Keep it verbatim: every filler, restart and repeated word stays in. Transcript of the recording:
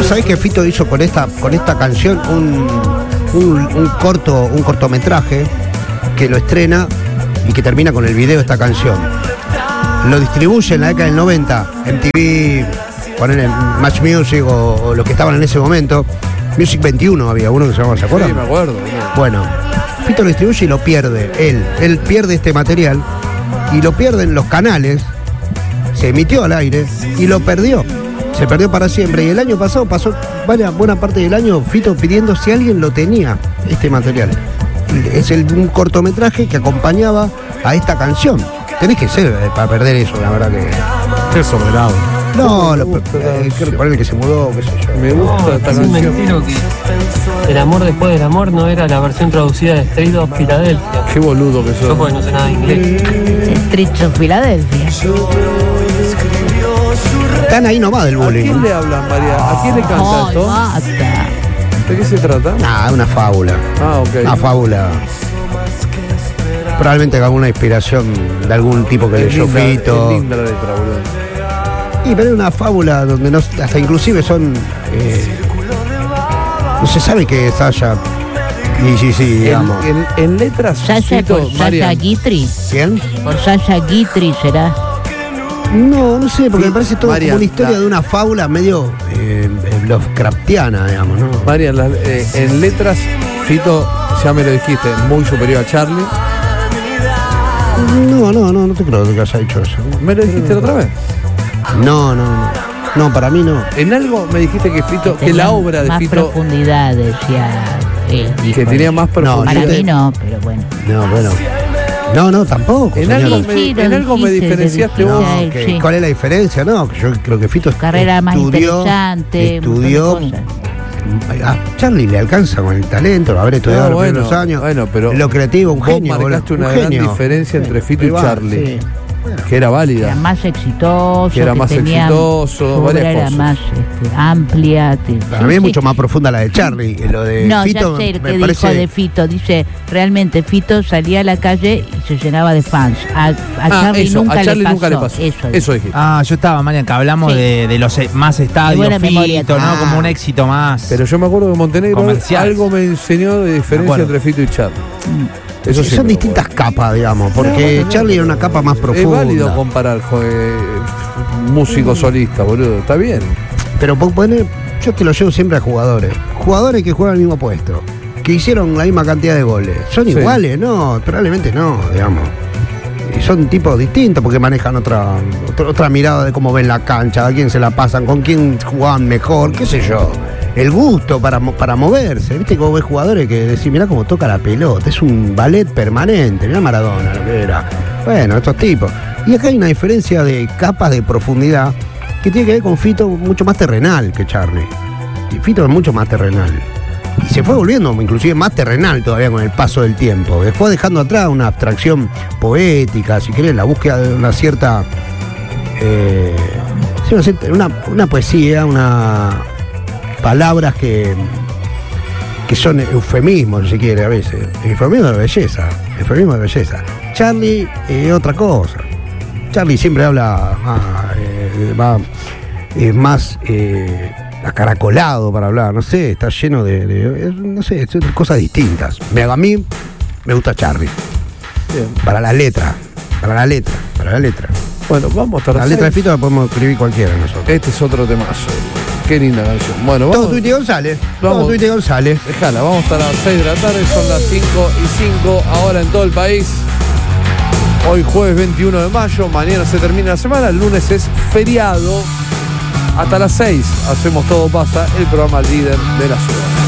sabés que Fito hizo con esta, con esta canción un, un, un corto, un cortometraje que lo estrena y que termina con el video de esta canción. Lo distribuye en la década del noventa, M T V, ponen en Match Music o, o lo que estaban en ese momento. Music veintiuno había uno que se llamaba, ¿se acuerdan? Sí, me acuerdo. Bueno, Fito lo distribuye y lo pierde, él. Él pierde este material y lo pierde en los canales. Se emitió al aire y lo perdió. Se perdió para siempre. Y el año pasado pasó varias, buena parte del año Fito pidiendo si alguien lo tenía, este material. Es el, un cortometraje que acompañaba a esta canción. Tenés que ser eh, para perder eso, la verdad que... Qué sobrado. No, lo, eh, por el que se mudó, qué sé yo. Me gusta No, esta es un canción. mentiro que El amor después del amor no era la versión traducida de Street of Philadelphia. Qué boludo que Yo sos. porque no sé nada de inglés. Streets of Philadelphia. Están ahí nomás del ¿A bullying. quién le hablan, María? ¿A quién le canta Ay, esto? basta. ¿De qué se trata? Nah, una fábula. Ah, ok. Una fábula. Probablemente con alguna inspiración de algún tipo que Es leyó linda, Fito. es linda la letra, boludo. Y pero es una fábula donde no, hasta inclusive son. Eh, no se sabe qué es Sasha. Y sí, sí, En, digamos. en- en letras, Sasha Fito, por Sasha María. Guitry. ¿Quién? Por Sasha Guitry será. No, no sé, porque me parece todo Marian, como una historia la- de una fábula medio eh, eh, Lovecraftiana, digamos, ¿no? María, en, las- eh, en letras, Fito, ya me lo dijiste, muy superior a Charlie. No, no, no, no te creo que haya dicho eso. ¿Me lo dijiste la otra vez? No, no, no. No, para mí no. En algo me dijiste que Fito, que la Tenía obra de más Fito, profundidad, decía él. dijo que tenía él. más profundidad. Para yo te- mí no, pero bueno. No, bueno. No, no, tampoco. En señora. algo me, Sí, lo en algo me dijiste, diferenciaste lo vos. dijiste. No, que- Sí. ¿cuál es la diferencia? No, que yo creo que Fito Carrera más estudió, interesante, un montón de estudió. cosas. A Charlie le alcanza con el talento, lo habré estudiado No, los bueno, primeros años. bueno, pero en lo creativo, un vos genio. marcaste boludo, una un gran genio. diferencia entre Fito y Ahí va, Charlie. sí. Que era válida. Era más exitoso, Que era más tenía- exitoso, su obra varias era cosas. más este, amplia. te- Para sí, mí es sí. mucho más profunda la de Charlie. Lo de No, Fito ya sé el me que parece. dijo de Fito. Dice, realmente Fito salía a la calle y se llenaba de fans. A, a Ah, Charlie, eso, nunca, a Charlie le pasó. nunca le pasó. Eso, Eso dijiste. Ah, yo estaba, Marian, que hablamos Sí. de, de los e- más Qué estadios, buena memoria Fito, ¿no? tenés. Como un éxito más. Pero yo me acuerdo que Montenegro Comercial. algo me enseñó de Me diferencia acuerdo. entre Fito y Charlie. Eso sí Son me distintas acuerdo. capas, digamos, No, porque no, Charlie era una capa más Es profunda. válido comparar jo- eh, músico solista, boludo. Está bien. Pero vos ponés- yo te lo llevo siempre a jugadores. Jugadores que juegan al mismo puesto, que hicieron la misma cantidad de goles. ¿Son Sí. iguales? No, probablemente no, digamos. Y son tipos distintos porque manejan otra, otra, otra mirada de cómo ven la cancha, a quién se la pasan, con quién jugaban mejor, qué sé yo. El gusto para, mo- para moverse. Viste que vos ves jugadores que decís, mirá cómo toca la pelota, es un ballet permanente, mirá Maradona lo que era. Bueno, estos tipos. Y acá hay una diferencia de capas de profundidad que tiene que ver con Fito mucho más terrenal que Charlie. Y Fito es mucho más terrenal. Y se fue volviendo inclusive más terrenal todavía con el paso del tiempo. Después dejando atrás una abstracción poética, si querés, la búsqueda de una cierta... eh, sí, una, cierta- una, una poesía, una palabras que, que son eufemismos, si quiere, a veces. Eufemismo de belleza. Eufemismo de belleza. Charlie es otra cosa. Charlie siempre habla más, eh, más, eh, más eh, acaracolado para hablar, no sé, está lleno de, de- no sé, son cosas distintas. Me- A mí me gusta Charlie. Bien. Para la letra, para la letra, para la letra. Bueno, vamos a estar La letra de Fito la podemos escribir cualquiera de nosotros. Este es otro temazo. Qué linda canción. Bueno, Todo vamos. Tuite González. Todo Vamos. Tuite González. Dejala, vamos a estar a las seis de la tarde, son las cinco y cinco ahora en todo el país. Hoy jueves veintiuno de mayo, mañana se termina la semana, el lunes es feriado. Hasta las seis hacemos Todo Pasa, el programa líder de la ciudad.